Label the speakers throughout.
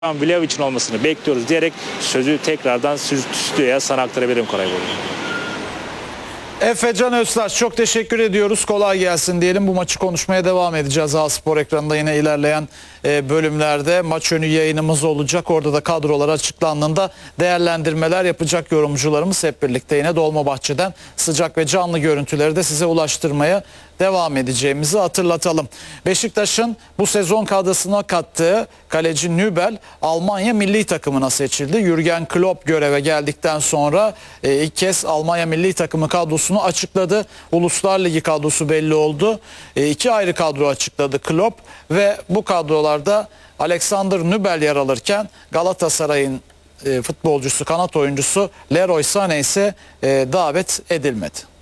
Speaker 1: Vlahovic'in olmasını bekliyoruz diyerek sözü tekrardan stüdyoya sana aktarabilirim Koray Bey.
Speaker 2: Efecan Öztaş, çok teşekkür ediyoruz. Kolay gelsin diyelim. Bu maçı konuşmaya devam edeceğiz. A-Spor ekranında yine ilerleyen bölümlerde maç önü yayınımız olacak. Orada da kadrolar açıklandığında değerlendirmeler yapacak yorumcularımız hep birlikte yine Dolmabahçe'den sıcak ve canlı görüntüleri de size ulaştırmaya devam edeceğimizi hatırlatalım. Beşiktaş'ın bu sezon kadrosuna kattığı kaleci Nübel Almanya milli takımına seçildi. Jürgen Klopp göreve geldikten sonra ilk kez Almanya milli takımı kadrosunu açıkladı. Uluslar Ligi kadrosu belli oldu. İki ayrı kadro açıkladı Klopp ve bu kadrolarda Alexander Nübel yer alırken Galatasaray'ın futbolcusu, kanat oyuncusu Leroy Sané ise davet edilmedi.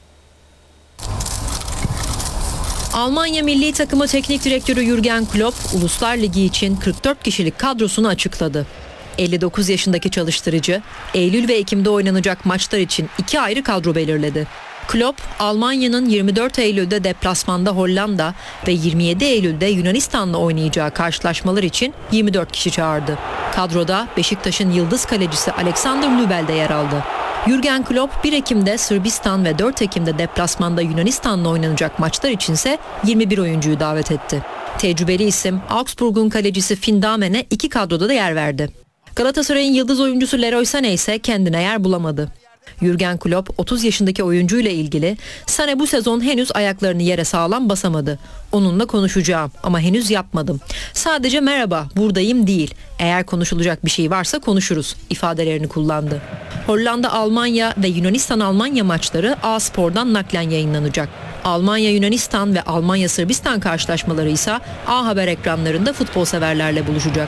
Speaker 3: Almanya milli takımı teknik direktörü Jürgen Klopp, Uluslar Ligi için 44 kişilik kadrosunu açıkladı. 59 yaşındaki çalıştırıcı, Eylül ve Ekim'de oynanacak maçlar için iki ayrı kadro belirledi. Klopp, Almanya'nın 24 Eylül'de deplasmanda Hollanda ve 27 Eylül'de Yunanistan'la oynayacağı karşılaşmalar için 24 kişi çağırdı. Kadroda Beşiktaş'ın yıldız kalecisi Alexander Nübel de yer aldı. Jürgen Klopp 1 Ekim'de Sırbistan ve 4 Ekim'de deplasmanda Yunanistan'la oynanacak maçlar içinse 21 oyuncuyu davet etti. Tecrübeli isim Augsburg'un kalecisi Finn Damen'e iki kadroda da yer verdi. Galatasaray'ın yıldız oyuncusu Leroy Sané ise kendine yer bulamadı. Jürgen Klopp 30 yaşındaki oyuncuyla ilgili Sané bu sezon henüz ayaklarını yere sağlam basamadı. Onunla konuşacağım ama henüz yapmadım. Sadece merhaba buradayım değil. Eğer konuşulacak bir şey varsa konuşuruz ifadelerini kullandı. Hollanda, Almanya ve Yunanistan Almanya maçları A-Spor'dan naklen yayınlanacak. Almanya, Yunanistan ve Almanya, Sırbistan karşılaşmaları ise A Haber ekranlarında futbol severlerle buluşacak.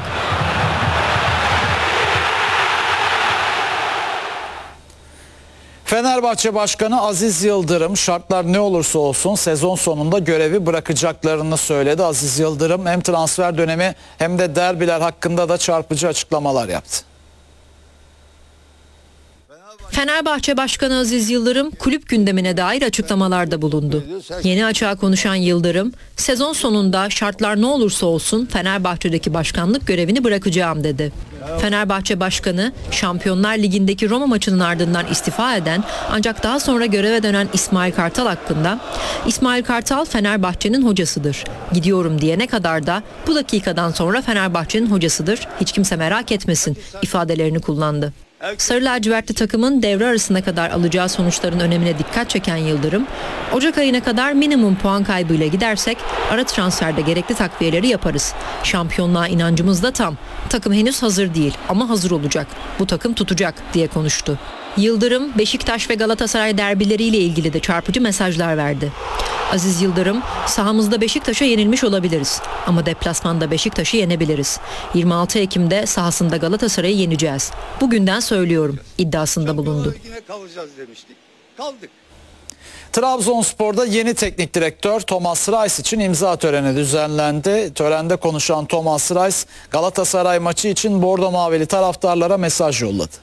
Speaker 2: Fenerbahçe Başkanı Aziz Yıldırım şartlar ne olursa olsun sezon sonunda görevi bırakacaklarını söyledi. Aziz Yıldırım hem transfer dönemi hem de derbiler hakkında da çarpıcı açıklamalar yaptı.
Speaker 3: Fenerbahçe Başkanı Aziz Yıldırım kulüp gündemine dair açıklamalarda bulundu. Yeni Açık'a konuşan Yıldırım, sezon sonunda şartlar ne olursa olsun Fenerbahçe'deki başkanlık görevini bırakacağım dedi. Fenerbahçe Başkanı, Şampiyonlar Ligi'ndeki Roma maçının ardından istifa eden ancak daha sonra göreve dönen İsmail Kartal hakkında, İsmail Kartal Fenerbahçe'nin hocasıdır. Gidiyorum diyene kadar da bu dakikadan sonra Fenerbahçe'nin hocasıdır. Hiç kimse merak etmesin ifadelerini kullandı. Sarı lacivertli takımın devre arasına kadar alacağı sonuçların önemine dikkat çeken Yıldırım, Ocak ayına kadar minimum puan kaybıyla gidersek ara transferde gerekli takviyeleri yaparız. Şampiyonluğa inancımız da tam. Takım henüz hazır değil ama hazır olacak. Bu takım tutacak diye konuştu. Yıldırım, Beşiktaş ve Galatasaray derbileriyle ilgili de çarpıcı mesajlar verdi. Aziz Yıldırım, sahamızda Beşiktaş'a yenilmiş olabiliriz ama deplasmanda Beşiktaş'ı yenebiliriz. 26 Ekim'de sahasında Galatasaray'ı yeneceğiz. Bugünden söylüyorum iddiasında bulundu.
Speaker 2: Trabzonspor'da yeni teknik direktör Thomas Reis için imza töreni düzenlendi. Törende konuşan Thomas Reis, Galatasaray maçı için bordo mavili taraftarlara mesaj yolladı.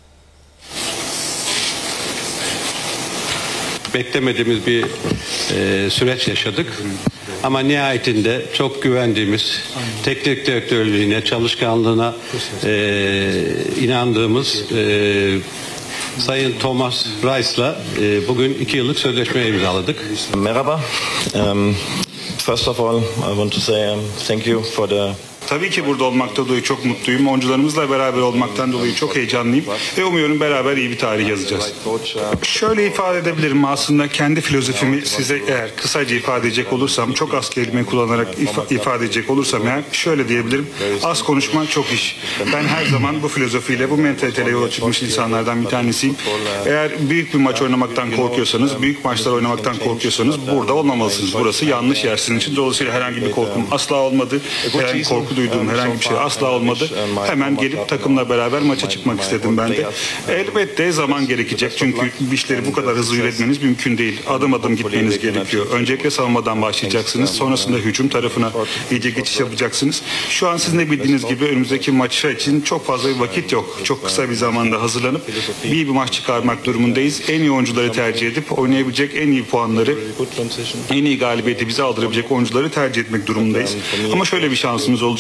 Speaker 4: Beklemediğimiz bir süreç yaşadık. Ama nihayetinde çok güvendiğimiz, teknik direktörlüğüne, çalışkanlığına inandığımız Sayın Thomas Reis'la bugün 2 yıllık sözleşme imzaladık.
Speaker 5: Merhaba. First of all, I want to say thank you for the...
Speaker 6: Tabii ki burada olmaktan dolayı çok mutluyum. Oyuncularımızla beraber olmaktan dolayı çok heyecanlıyım. Ve umuyorum beraber iyi bir tarih yazacağız. Şöyle ifade edebilirim. Aslında kendi filozofimi size eğer kısaca ifade edecek olursam, çok az kelime kullanarak ifade edecek olursam eğer şöyle diyebilirim. Az konuşma çok iş. Ben her zaman bu filozofiyle, bu mentaliteyle yola çıkmış insanlardan bir tanesiyim. Eğer büyük bir maç oynamaktan korkuyorsanız, büyük maçlar oynamaktan korkuyorsanız burada olmamalısınız. Burası yanlış yer sizin için. Dolayısıyla herhangi bir korkum asla olmadı. Herhangi bir korku duyduğum herhangi bir şey asla olmadı. Hemen gelip takımla beraber maça çıkmak istedim ben de. Elbette zaman gerekecek çünkü işleri bu kadar hızlı yönetmeniz mümkün değil. Adım adım gitmeniz gerekiyor. Öncelikle savunmadan başlayacaksınız. Sonrasında hücum tarafına iyice geçiş yapacaksınız. Şu an sizin de bildiğiniz gibi önümüzdeki maça için çok fazla bir vakit yok. Çok kısa bir zamanda hazırlanıp iyi bir maç çıkarmak durumundayız. En iyi oyuncuları tercih edip oynayabilecek en iyi puanları, en iyi galibiyeti bize aldırabilecek oyuncuları tercih etmek durumundayız. Ama şöyle bir şansımız olacak.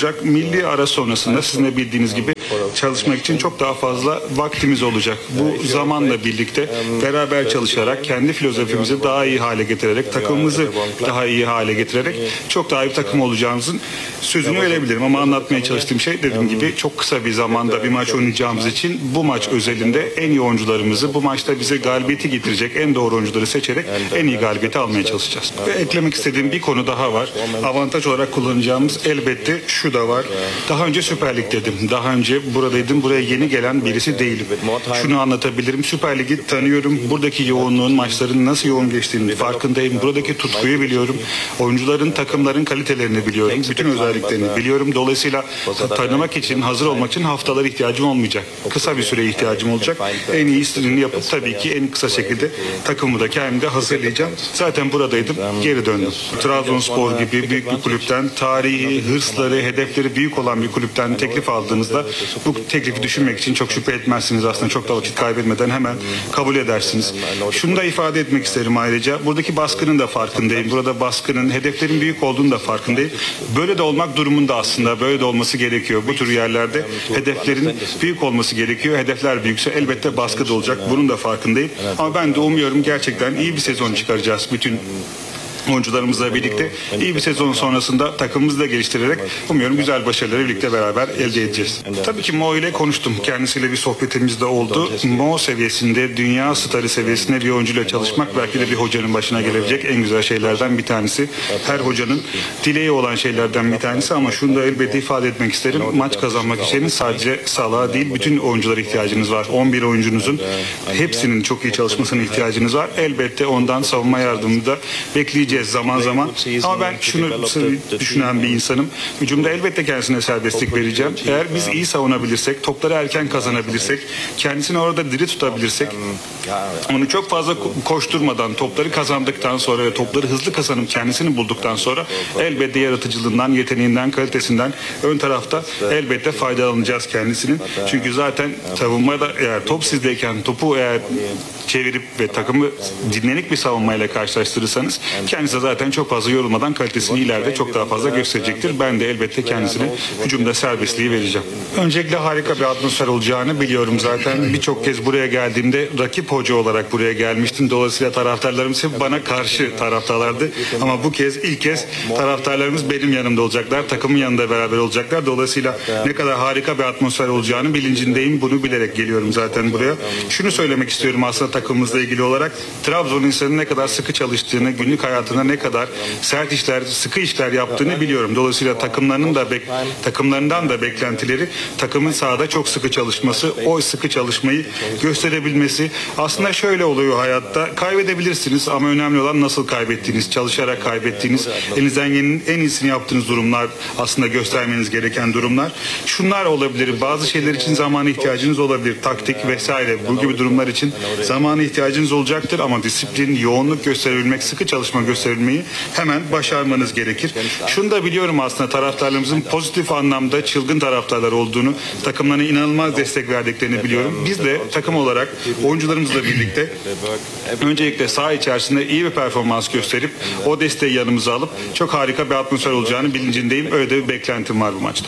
Speaker 6: olacak. Milli ara sonrasında sizin de bildiğiniz gibi çalışmak için çok daha fazla vaktimiz olacak. Bu zamanla birlikte beraber çalışarak, kendi filozofimizi daha iyi hale getirerek, takımımızı daha iyi hale getirerek çok daha iyi bir takım olacağımızın sözünü verebilirim. Ama anlatmaya çalıştığım şey, dediğim gibi, çok kısa bir zamanda bir maç oynayacağımız için bu maç özelinde en iyi oyuncularımızı, bu maçta bize galibiyeti getirecek en doğru oyuncuları seçerek en iyi galibiyeti almaya çalışacağız. Ve eklemek istediğim bir konu daha var. Avantaj olarak kullanacağımız elbette şu da var. Daha önce Süper Lig'deydim. Daha önce buradaydım. Buraya yeni gelen birisi değilim. Şunu anlatabilirim. Süper Lig'i tanıyorum. Buradaki yoğunluğun, maçların nasıl yoğun geçtiğini farkındayım. Buradaki tutkuyu biliyorum. Oyuncuların, takımların kalitelerini biliyorum. Bütün özelliklerini biliyorum. Dolayısıyla tanımak için, hazır olmak için haftalara ihtiyacım olmayacak. Kısa bir süre ihtiyacım olacak. En iyisini yapıp tabii ki en kısa şekilde takımı da kendimde hazırlayacağım. Zaten buradaydım. Geri döndüm. Trabzonspor gibi büyük bir kulüpten, tarihi, hırsları, hedefleri büyük olan bir kulüpten teklif aldığınızda bu teklifi düşünmek için çok şüphe etmezsiniz. Aslında çok da vakit kaybetmeden hemen kabul edersiniz. Şunu da ifade etmek isterim ayrıca. Buradaki baskının da farkındayım. Burada baskının, hedeflerin büyük olduğunu da farkındayım. Böyle de olmak durumunda aslında. Böyle de olması gerekiyor. Bu tür yerlerde hedeflerin büyük olması gerekiyor. Hedefler büyükse elbette baskı da olacak. Bunun da farkındayım. Ama ben de umuyorum gerçekten iyi bir sezon çıkaracağız bütün oyuncularımızla birlikte. İyi bir sezon sonrasında takımımızı da geliştirerek umuyorum güzel başarıları birlikte beraber elde edeceğiz. Tabii ki Mo ile konuştum. Kendisiyle bir sohbetimiz de oldu. Mo seviyesinde, dünya starı seviyesinde bir oyuncuyla çalışmak belki de bir hocanın başına gelebilecek en güzel şeylerden bir tanesi. Her hocanın dileği olan şeylerden bir tanesi, ama şunu da elbette ifade etmek isterim. Maç kazanmak için sadece Salah'a değil, bütün oyunculara ihtiyacınız var. 11 oyuncunuzun hepsinin çok iyi çalışmasına ihtiyacınız var. Elbette ondan savunma yardımını da bekleyeceğiz zaman zaman. Ama ben şunu düşünen bir insanım. Hücumda elbette kendisine serbestlik vereceğim. Eğer biz iyi savunabilirsek, topları erken kazanabilirsek, kendisini orada diri tutabilirsek, onu çok fazla koşturmadan, topları kazandıktan sonra ve topları hızlı kazanıp kendisini bulduktan sonra elbette yaratıcılığından, yeteneğinden, kalitesinden ön tarafta elbette faydalanacağız kendisinin. Çünkü zaten savunmada eğer top sizdeyken topu eğer çevirip ve takımı dinlenik bir savunmayla karşılaştırırsanız kendisi zaten çok fazla yorulmadan kalitesini ileride çok daha fazla gösterecektir. Ben de elbette kendisine hücumda serbestliği vereceğim. Öncelikle harika bir atmosfer olacağını biliyorum zaten. Birçok kez buraya geldiğimde rakip hoca olarak buraya gelmiştim. Dolayısıyla taraftarlarımız hep bana karşı taraftarlardı. Ama bu kez, ilk kez taraftarlarımız benim yanımda olacaklar. Takımın yanında beraber olacaklar. Dolayısıyla ne kadar harika bir atmosfer olacağını bilincindeyim. Bunu bilerek geliyorum zaten buraya. Şunu söylemek istiyorum aslında takımımızla ilgili olarak. Trabzon insanın ne kadar sıkı çalıştığını, günlük hayatında ne kadar sert işler, sıkı işler yaptığını biliyorum. Dolayısıyla takımlarından da beklentileri takımın sahada çok sıkı çalışması, o sıkı çalışmayı gösterebilmesi. Aslında şöyle oluyor hayatta. Kaybedebilirsiniz ama önemli olan nasıl kaybettiğiniz, çalışarak kaybettiğiniz, elinizden gelenin en iyisini yaptığınız durumlar aslında göstermeniz gereken durumlar. Şunlar olabilir. Bazı şeyler için zamana ihtiyacınız olabilir. Taktik vesaire. Bu gibi durumlar için zamana ihtiyacınız olacaktır ama disiplin, yoğunluk gösterebilmek, sıkı çalışma gösterebilmeyi hemen başarmanız gerekir. Şunu da biliyorum aslında taraftarlarımızın pozitif anlamda çılgın taraftarlar olduğunu, takımlarına inanılmaz destek verdiklerini biliyorum. Biz de takım olarak oyuncularımızla birlikte öncelikle saha içerisinde iyi bir performans gösterip o desteği yanımıza alıp çok harika bir atmosfer olacağını bilincindeyim. Öyle de bir beklentim var bu maçta.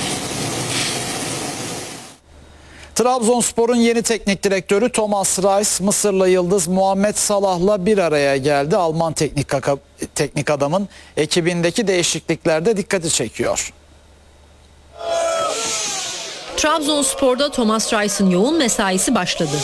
Speaker 2: Trabzonspor'un yeni teknik direktörü Thomas Reis, Mısırlı yıldız Muhammed Salah'la bir araya geldi. Alman teknik adamın ekibindeki değişikliklerde dikkati çekiyor.
Speaker 3: Trabzonspor'da Thomas Reis'in yoğun mesaisi başladı.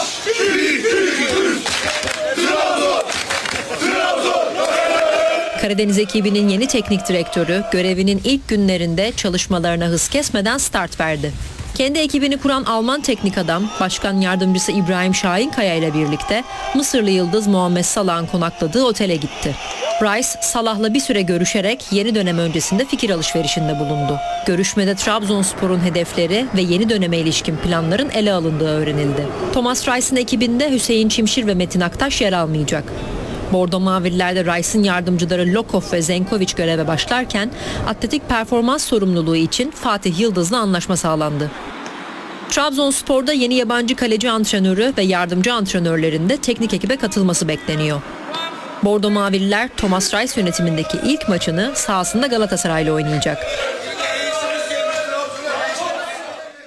Speaker 3: Karadeniz ekibinin yeni teknik direktörü görevinin ilk günlerinde çalışmalarına hız kesmeden start verdi. Kendi ekibini kuran Alman teknik adam, başkan yardımcısı İbrahim Şahinkaya ile birlikte Mısırlı yıldız Muhammed Salah'ın konakladığı otele gitti. Reis, Salah'la bir süre görüşerek yeni dönem öncesinde fikir alışverişinde bulundu. Görüşmede Trabzonspor'un hedefleri ve yeni döneme ilişkin planların ele alındığı öğrenildi. Thomas Reis'in ekibinde Hüseyin Çimşir ve Metin Aktaş yer almayacak. Bordo Mavililer'de Reis'in yardımcıları Lokov ve Zenkovic göreve başlarken atletik performans sorumluluğu için Fatih Yıldız'la anlaşma sağlandı. Trabzonspor'da yeni yabancı kaleci antrenörü ve yardımcı antrenörlerin de teknik ekibe katılması bekleniyor. Bordo Mavililer Thomas Reis yönetimindeki ilk maçını sahasında Galatasaray'la oynayacak.